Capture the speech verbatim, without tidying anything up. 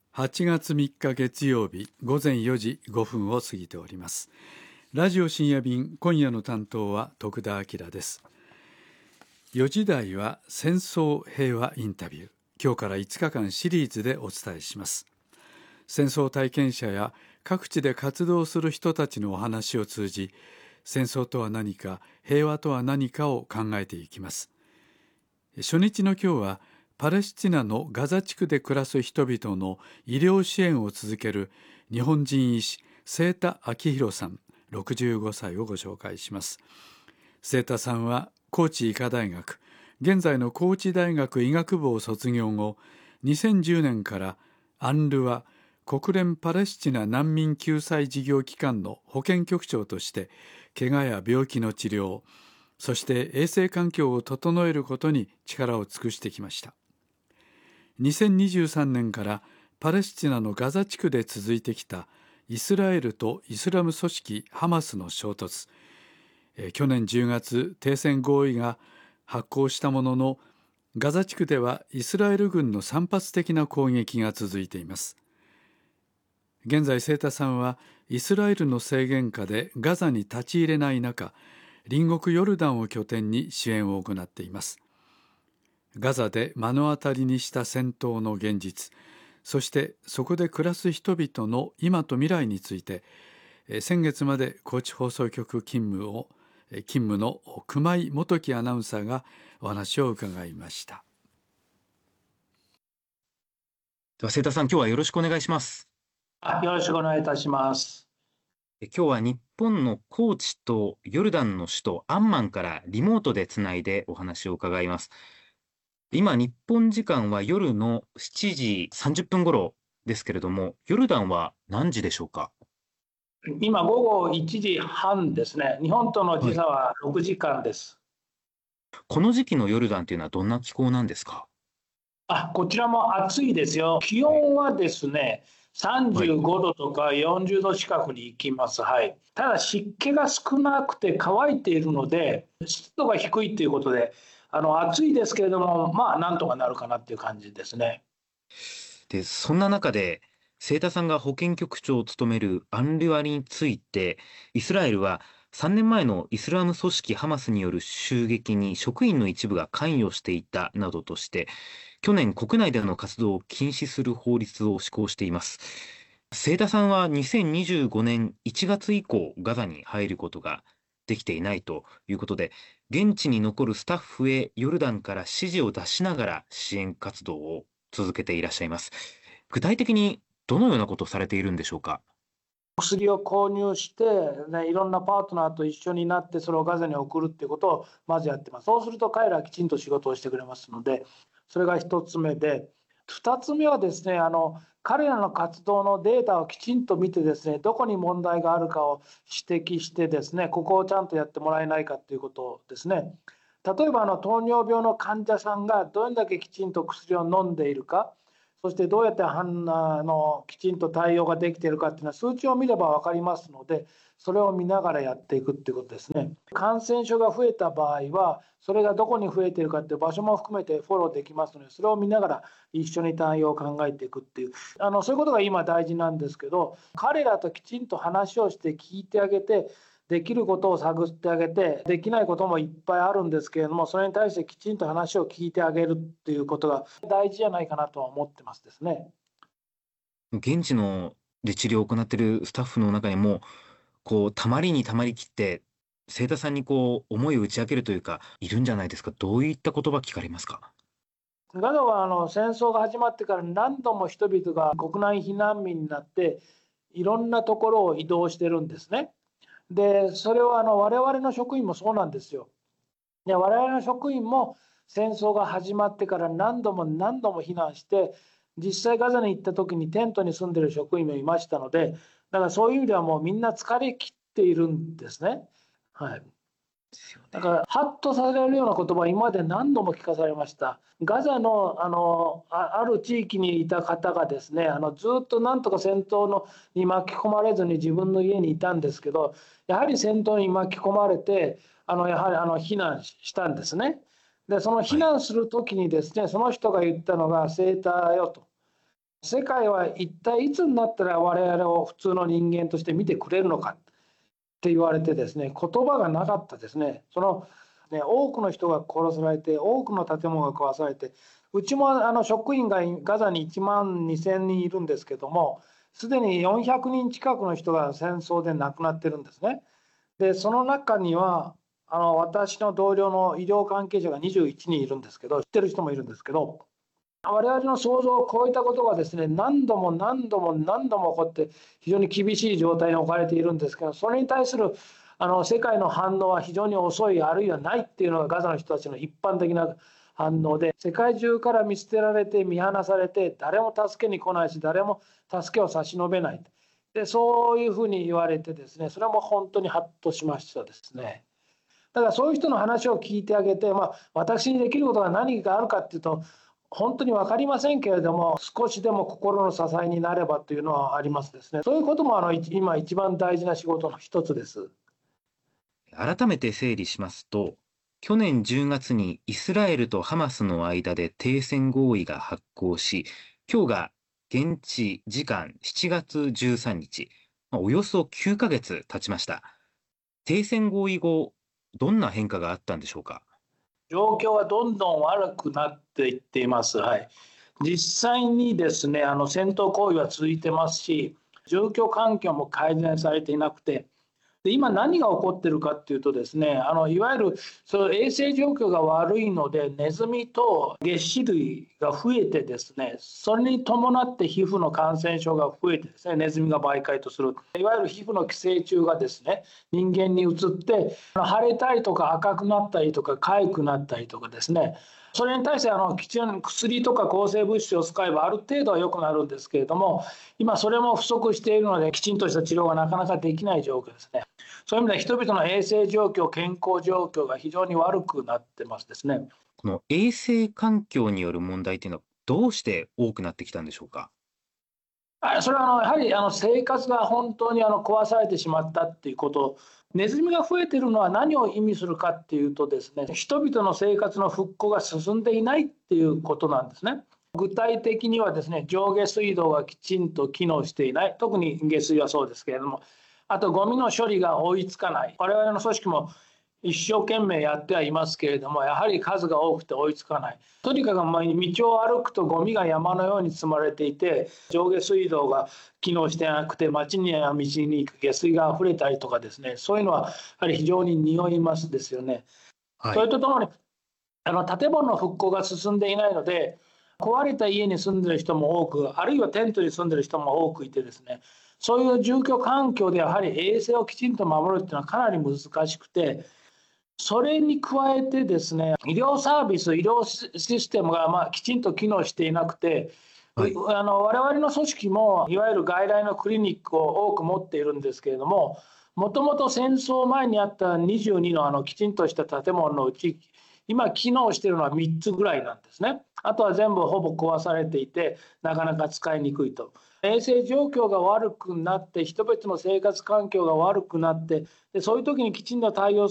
はちがつみっか月曜日ごぜんよじごふんを過ぎております。ラジオ深夜便、今夜の担当は徳田明です。よじ台は戦争平和インタビュー。今日からいつかかんシリーズでお伝えします。戦争体験者や各地で活動する人たちのお話を通じ、戦争とは何か、平和とは何かを考えていきます。初日の今日は、パレスチナのガザ地区で暮らす人々の医療支援を続ける日本人医師、清田明宏さん、ろくじゅうごさいをご紹介します。清田さんは高知医科大学、現在の高知大学医学部を卒業後、にせんじゅうねんからアンルワ、国連パレスチナ難民救済事業機関の保健局長として、怪我や病気の治療、そして衛生環境を整えることに力を尽くしてきました。にせんにじゅうさんねんからパレスチナのガザ地区で続いてきたイスラエルとイスラム組織ハマスの衝突。え去年じゅうがつ、停戦合意が発効したものの、ガザ地区ではイスラエル軍の散発的な攻撃が続いています。現在、清田さんはイスラエルの制限下でガザに立ち入れない中、隣国ヨルダンを拠点に支援を行っています。ガザで目の当たりにした戦闘の現実、そしてそこで暮らす人々の今と未来について、先月まで高知放送局勤務を勤務の熊井元樹アナウンサーがお話を伺いました。 では清田さん、今日はよろしくお願いします。 あ、よろしくお願いいたします。 今日は日本の高知とヨルダンの首都アンマンからリモートでつないでお話を伺います。今、日本時間は夜のしちじさんじゅっぷん頃ですけれども、ヨルダンは何時でしょうか？ 今、午後いちじはんですね。日本との時差はろくじかんです。 はい、この時期のヨルダンというのはどんな気候なんですか？ あ、こちらも暑いですよ。気温はですね、さんじゅうごどとかよんじゅうど近くに行きます。はい。ただ湿気が少なくて乾いているので、湿度が低いということで、あの暑いですけれども、まあなんとかなるかなっていう感じですね。 で、そんな中で清田さんが保健局長を務めるアンリワについて、イスラエルはさんねんまえのイスラム組織ハマスによる襲撃に職員の一部が関与していたなどとして、去年国内での活動を禁止する法律を施行しています。清田さんはにせんにじゅうごねんいちがつ以降ガザに入ることができていないということで、現地に残るスタッフへヨルダンから指示を出しながら支援活動を続けていらっしゃいます。具体的にどのようなことをされているんでしょうか？ 薬を購入して、ね、いろんなパートナーと一緒になってそれをガザに送るっていうことをまずやってます。そうすると彼らはきちんと仕事をしてくれますので、それが一つ目で、二つ目はですね、あの彼らの活動のデータをきちんと見てですね、どこに問題があるかを指摘してですね、ここをちゃんとやってもらえないかということですね。例えばあの糖尿病の患者さんがどれだけきちんと薬を飲んでいるか、そしてどうやってあのきちんと対応ができているかっていうのは数値を見れば分かりますので、それを見ながらやっていくっていうことですね。感染症が増えた場合は、それがどこに増えているかっていう場所も含めてフォローできますので、それを見ながら一緒に対応を考えていくっていう、あのそういうことが今大事なんですけど、彼らときちんと話をして聞いてあげて、できることを探ってあげて、できないこともいっぱいあるんですけれども、それに対してきちんと話を聞いてあげるっていうことが大事じゃないかなとは思ってますですね。 現地ので治療を行っているスタッフの中にも、こう、たまりにたまりきって、清田さんにこう、思いを打ち明けるというか、いるんじゃないですか？どういった言葉聞かれますか？ ガザはあの戦争が始まってから何度も人々が国内避難民になって、いろんなところを移動してるんですね。で、それはあの我々の職員もそうなんですよ。で、我々の職員も戦争が始まってから何度も何度も避難して、実際ガザに行った時にテントに住んでる職員もいましたので、だからそういう意味ではもうみんな疲れ切っているんですね。はい。だからハッとされるような言葉は今まで何度も聞かされました。ガザの あの あ, ある地域にいた方がですね、あのずっとなんとか戦闘のに巻き込まれずに自分の家にいたんですけど、やはり戦闘に巻き込まれて、あのやはりあの避難したんですね。でその避難する時にですね、その人が言ったのが「セーターよ」と。 世界は一体いつになったら我々を普通の人間として見てくれるのかって言われてですね、言葉がなかったですね。そのね、多くの人が殺されて、多くの建物が壊されて、うちもあの職員がガザにいちまんにせんにんいるんですけども、すでによんひゃくにん近くの人が戦争で亡くなってるんですね。でその中にはあの私の同僚の医療関係者がにじゅういちにんいるんですけど、知ってる人もいるんですけど、我々の想像を超えたことがですね、何度も何度も何度も起こって非常に厳しい状態に置かれているんですけど、それに対するあの世界の反応は非常に遅い、あるいはないっていうのがガザの人たちの一般的な反応で、世界中から見捨てられて見放されて、誰も助けに来ないし、誰も助けを差し伸べない、でそういうふうに言われてですね、それはもう本当にハッとしましたですね。だからそういう人の話を聞いてあげて、まあ、私にできることが何かあるかっていうと本当に分かりませんけれども、少しでも心の支えになればというのはありますですね。そういうこともあの今一番大事な仕事の一つです。 改めて整理しますと、去年じゅうがつにイスラエルとハマスの間で停戦合意が発効し、今日が現地時間しちがつじゅうさんにち、およそきゅうかげつ経ちました。停戦合意後、どんな変化があったんでしょうか。 状況はどんどん悪くなっていっています。はい、実際にですね、あの戦闘行為は続いてますし、状況環境も改善されていなくて、で今何が起こっているかっていうとですね、あのいわゆるその衛生状況が悪いので、ネズミとげっ歯類が増えてですね、それに伴って皮膚の感染症が増えてですね、ネズミが媒介とする、いわゆる皮膚の寄生虫がですね人間に移って、腫れたりとか赤くなったりとか痒くなったりとかですね、それに対してあのきちんと薬とか抗生物質を使えばある程度は良くなるんですけれども、今それも不足しているので、きちんとした治療がなかなかできない状況ですね。そういう意味では人々の衛生状況、健康状況が非常に悪くなってますですね。 この衛生環境による問題というのはどうして多くなってきたんでしょうか。 それはあのやはりあの生活が本当にあの壊されてしまったっていうこと。ネズミが増えているのは何を意味するかっていうとですね、人々の生活の復興が進んでいないっていうことなんですね。具体的にはですね、上下水道がきちんと機能していない、特に下水はそうですけれども、あとゴミの処理が追いつかない。我々の組織も一生懸命やってはいますけれども、やはり数が多くて追いつかない。とにかく道を歩くとゴミが山のように積まれていて、上下水道が機能してなくて、街には道に下水があふれたりとかですね、そういうのはやはり非常に匂いますですよね。はい、それとともにあの建物の復興が進んでいないので、壊れた家に住んでる人も多く、あるいはテントに住んでる人も多くいてですね、そういう住居環境でやはり衛生をきちんと守るっていうのはかなり難しくて、それに加えてですね、医療サービス、医療システムがまあきちんと機能していなくて、はい、あの我々の組織もいわゆる外来のクリニックを多く持っているんですけれども、もともと戦争前にあったにじゅうにのあのきちんとした建物のうち、今機能しているのはみっつぐらいなんですね。あとは全部ほぼ壊されていて、なかなか使いにくいと。衛生状況が悪くなって、人々の生活環境が悪くなって、でそういう時にきちんと対応